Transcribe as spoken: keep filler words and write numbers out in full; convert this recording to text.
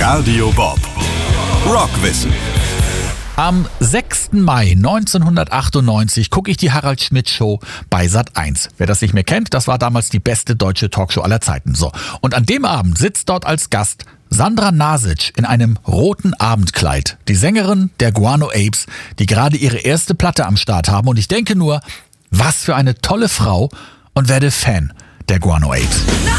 Radio Bob. Rockwissen. Am sechsten Mai neunzehnhundertachtundneunzig gucke ich die Harald Schmidt Show bei Sat eins. Wer das nicht mehr kennt, das war damals die beste deutsche Talkshow aller Zeiten. So. Und an dem Abend sitzt dort als Gast Sandra Nasic in einem roten Abendkleid. Die Sängerin der Guano Apes, die gerade ihre erste Platte am Start haben. Und ich denke nur, was für eine tolle Frau, und werde Fan der Guano Apes.